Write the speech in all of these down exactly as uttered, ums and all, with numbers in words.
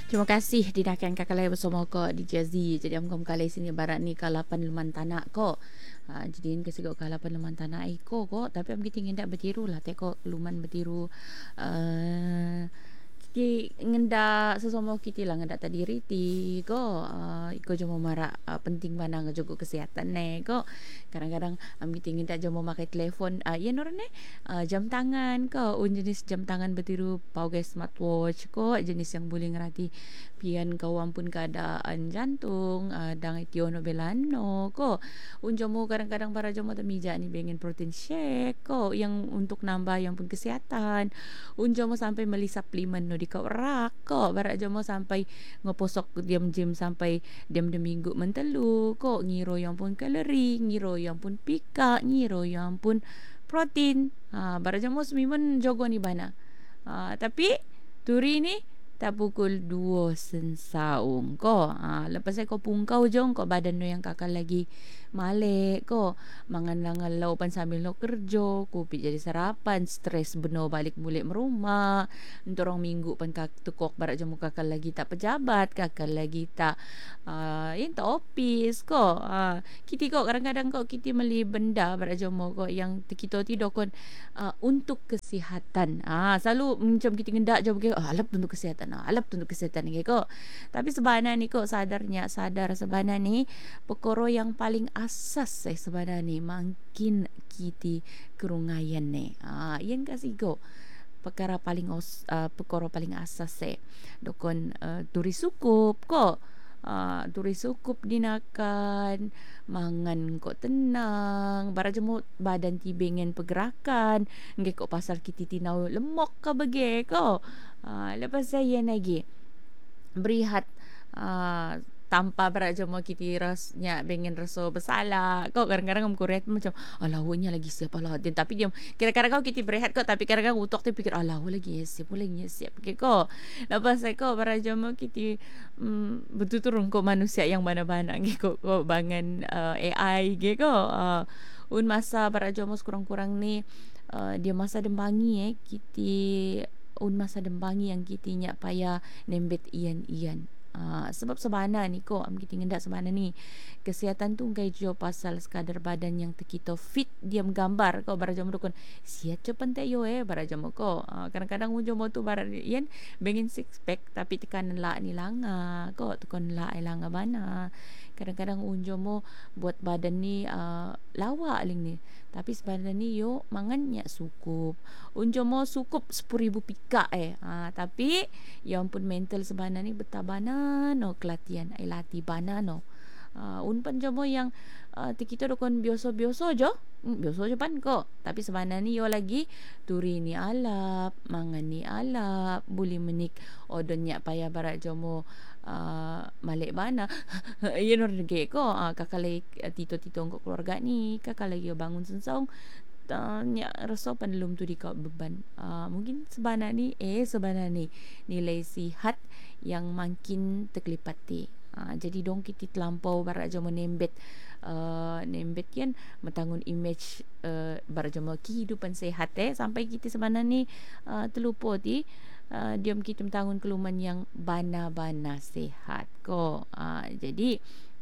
Terima kasih dinakan kakalai bersama ko di Jazzy. Jadi am kom kalai sini barat ni kalapan leman tanah ko. Ha, jadi ni kesigok kalapan leman tanah iko ko. Tapi am kita ngendak bertiru lah. Teko luman bertiru. Uh, Ki ngenda sesama kita lah ngenda tadi riti ko uh, iko jomo mara uh, penting mana ngejogo kesehatan ne ko kadang-kadang am kita ngenda jomo makai telefon uh, ya nor ne uh, jam tangan ko un jenis jam tangan bertiru pakai smartwatch ko jenis yang boleh ngerati pian kau ampun keadaan jantung uh, dang itiono belano ko un jomo kadang-kadang para jomo temija ni pengen protein shake ko yang untuk nambah yang pun kesehatan unjo mo sampai meli suplemen no di kau rak ko barak jo mo sampai ngoposok diam gym sampai diam de minggu mentelu ko ngiro yang pun kalori ngiro yang pun pika ngiro yang pun protein ha barak jo mo semimen jogo ni bana ha, tapi turi ni tak pukul dua sensaung ko ha, lepas saya kau pungkau jong ko badan no yang kakak lagi malek ko mangan langal laupan sambil no kerja kopi jadi sarapan stres beno balik bulik merumah entorong minggu pan kak tukok barak jamu kakak lagi tak pejabat kakak lagi tak uh, yang tak office ko uh, kiti ko kadang-kadang ko kiti meli benda barak jamu ko yang kita tidak kon uh, untuk kesihatan ah uh, selalu macam kita ngendak je begitu ah, alap untuk kesihatan ah, alap untuk kesihatan ni ko tapi sebenarnya ni ko sadarnya sadar sebenarnya ni perkara yang paling asas eh sebenarnya ni makin kiti kerungayan ni ah yang kasih go perkara paling os, uh, perkara paling asas eh dokon uh, turi sukup ko uh, turi sukup dinakan mangan kok tenang bara jemu badan ti bengen pergerakan nge kok pasal kiti tinau lemok ka bege ko uh, lepas saya lagi berihat uh, tanpa berat cuma kita rasnya pengen rasa bersalah kau kadang-kadang kamu rehat macam alah wanya lagi siap alah dan tapi dia kadang-kadang kau kita berehat kau tapi kadang-kadang utak tu fikir alah lagi siap lagi siap okay, kau lepas kau berat cuma kita mm, betul turun kau manusia yang mana-mana kau kau bangan uh, A I gitu uh, un masa berat cuma kurang-kurang ni uh, dia masa dembangi eh kita un masa dembangi yang kita nyak payah nembet ian-ian. Uh, sebab sebenarnya ni ko am kita ngendak sebenarnya ni kesihatan tu kai jo pasal sekadar badan yang kita fit diam gambar ko barajam dukun siat jo pentai yo eh barajam ko uh, kadang-kadang unjo mo tu bar yen bengin six pack tapi tekanan la ni langa ko tekon la ai langa bana kadang-kadang unjo mo buat badan ni uh, lawa ling ni tapi sebenarnya ni yo mangannya sukup unjo mo sukup sepuluh ribu pika eh uh, tapi yang pun mental sebenarnya ni betabana no kelatihan ai lati bana no uh, un pan jomo yang uh, kita dokon biasa-biasa jo mm, biasa je pan ko tapi sebenarnya ni yo lagi turi ni alap mangan ni alap buli menik odonnya payah barat jomo uh, malik bana ye nor ge ko uh, kakak lagi uh, tito-tito ko keluarga ni kakak lagi bangun sensong nya rasa penelum tu di kau beban uh, mungkin sebenarnya ni eh sebenarnya ni nilai sihat yang makin terkelipati uh, jadi dong kita terlampau barat jama nembet uh, nembet kan mentangun image uh, barat jama kehidupan sehat eh sampai kita sebenarnya ni uh, terlupa ti uh, diam kita mentangun keluman yang bana-bana sehat ko uh, jadi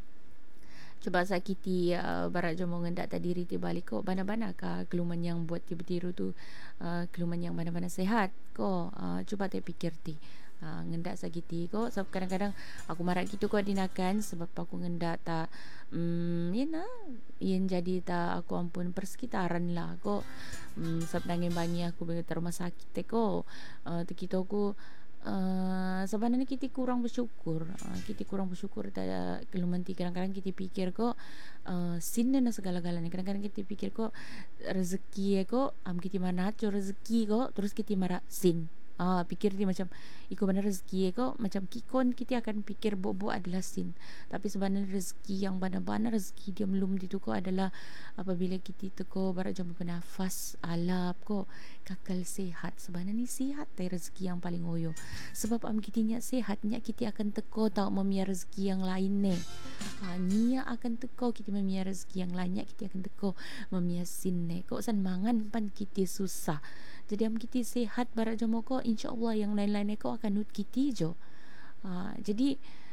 cuba sakiti uh, barat jomo ngendak tadi riti balik ko bana-bana ka keluman yang buat tiba-tiru tu uh, keluman yang bana-bana sehat ko uh, cuba te pikir ti uh, ngendak sakiti ko sebab kadang-kadang aku marah gitu ko dinakan sebab aku ngendak tak um, ya na yen jadi tak aku ampun persekitaran lah ko um, sebab nangin bangi aku begitu rumah sakit te ko uh, kita aku Uh, sebenarnya kita kurang bersyukur uh, kita kurang bersyukur tak keluman ti kadang-kadang kita fikir kok uh, sin dan segala-galanya kadang-kadang kita fikir kok rezeki ko am kita mana co rezeki kok terus kita marah sin ah pikir dia macam iko benar rezeki ko macam kikon kita akan pikir bobo adalah sin tapi sebenarnya rezeki yang benar-benar rezeki dia belum dituko adalah apabila kita teko barat jam bernafas alap ko kakal sehat sebenarnya ni sihat teh rezeki yang paling oyo sebab am kita nya sehat nya kita akan teko tau memia rezeki yang lain ne ha, nia akan teko kita memia rezeki yang lainnya kita akan teko memia sin ne kok san mangan pan kita susah jadi am kita sehat barat jam ko insyaallah yang lain-lain ko akan nut kita jo Ha, jadi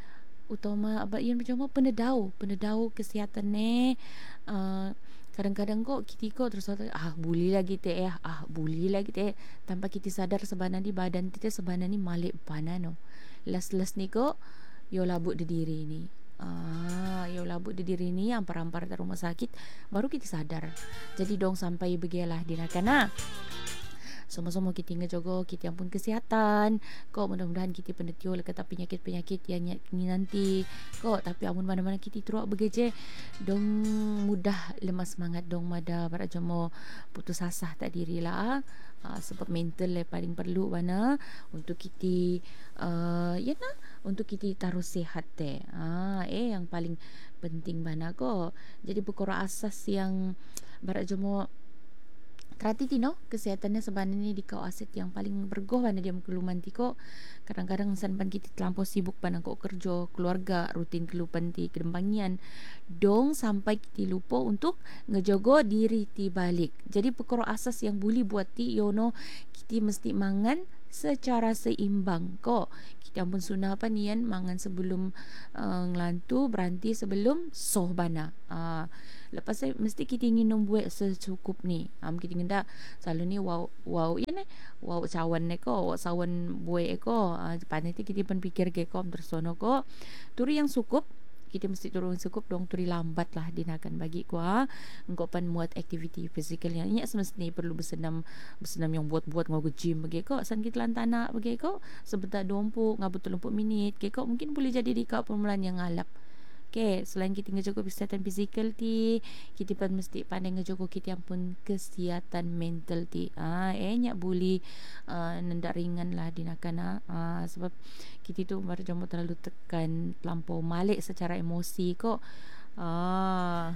utama abad yang macam penedau penedau kesihatan ni uh, kadang-kadang kok kita kok terus kata, ah bully lagi teh ya ah bully lagi teh tanpa kita sadar sebenarnya badan kita sebenarnya malik panan no las-las ni kok yo labuk di diri ni ah yo labuk di diri ni ampar-ampar ke rumah sakit baru kita sadar jadi dong sampai begialah dinakana sama-sama kita ngejogo kita yang pun kesihatan kok mudah-mudahan kita penetio kata penyakit-penyakit yang ni nanti kok tapi amun mana-mana kita teruk begeje dong mudah lemas semangat dong mada barat jomo putus asa tak diri lah uh, sebab mental le paling perlu mana untuk kita uh, ya nah untuk kita taruh sehat teh ah eh yang paling penting mana kok jadi perkara asas yang barat jomo terhati tino kesehatannya sebenarnya di kau aset yang paling bergoh mana dia keluman tiko kadang-kadang sanpan kita terlampau sibuk pada kau kerja keluarga rutin kelupan ti kedempangian dong sampai kita lupa untuk ngejogo diri ti balik jadi perkara asas yang boleh buat ti yono kita mesti mangan secara seimbang kok kita pun sunah apa nian mangan sebelum uh, ngelantu berhenti sebelum soh bana uh, lepas saya mesti kita ingin membuat secukup ni am kita ingin dah selalu ni wow wow ya ne wow cawan ne ko wow sawan buai ko uh, pandai ti kita pun fikir ke ko tersono ko turi yang cukup kita mesti turun cukup dong turi lambat lah dinakan bagi ko ah engkau pan muat aktiviti fizikal yang ini semestinya perlu bersenam bersenam yang buat-buat ngau gym bagi ko san kita lantana bagi ko sebentar dompu ngabut tiga puluh minit ke ko mungkin boleh jadi di kau permulaan yang ngalap. Okay, selain kita ngejogo kesihatan fizikal ti, kita pun mesti pandai ngejogo kita yang pun kesihatan mental ti. Ah, eh nyak boleh uh, nendak ringan lah dinakan ah sebab kita tu baru jamu terlalu tekan, terlampau malik secara emosi kok. Ah.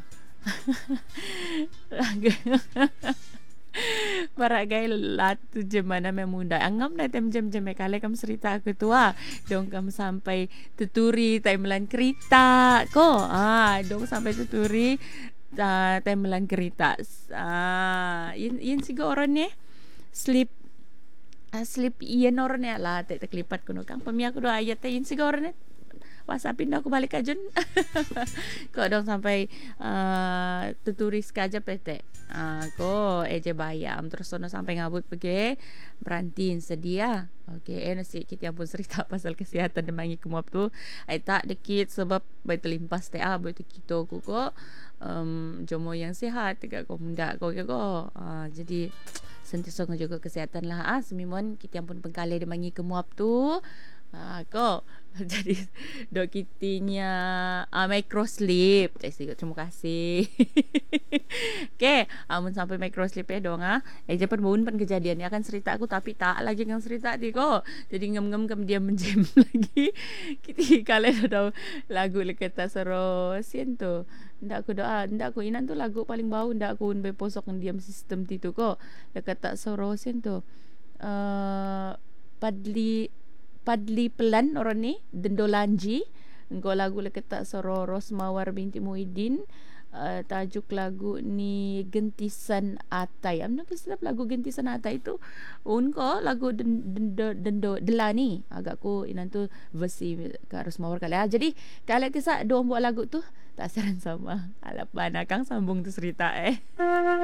Baragai latu je mana memunda angam na tem jam-jam kale kam cerita aku tua dong kam sampai tuturi timeline kereta ko ah dong sampai tuturi uh, timeline kereta ah in in sigo orang ni sleep uh, sleep ian orang ni lah tak terkelipat kuno kang pemi aku doa ayat in sigo orang ni WhatsAppin aku balik kajun kok dong sampai uh, tuturi sekajap pete uh, ko eje bayam terus sono sampai ngabut pergi berantin sedia okey eh nasi kita pun cerita pasal kesihatan demangi kemuap tu ai tak dikit sebab bai terlimpas teh ah bai kita ku ko um, jomo yang sihat tegak ko muda ko ko uh, jadi sentiasa ngejaga kesihatan lah ah semimon kita pun pengkale demangi kemuap tu Ha, kok jadi dok kitinya uh, micro sleep. Terima kasih. Okey, amun sampai micro sleep ya dong ah. Eh cepat mohon pan kejadian ni akan cerita aku tapi tak lagi yang cerita di kok. Jadi ngem-ngem kem dia menjem lagi. Kiti kalian ada lagu leketa sero sien tu. Ndak aku doa, ndak aku inan tu lagu paling bau ndak aku unbe posok diam sistem titu kok. Leketa sero sien tu. Uh, padli Padli pelan orang ni Dendolanji engkau lagu leketak soro Rosmawar binti Muhyiddin uh, tajuk lagu ni Gentisan Atai amno kesilap lagu Gentisan Atai itu unko lagu dendo dendo dela ni agak ku inan tu versi ke Rosmawar kali ah jadi kalau kisah dua buat lagu tu tak seran sama alap bana kang sambung tu cerita eh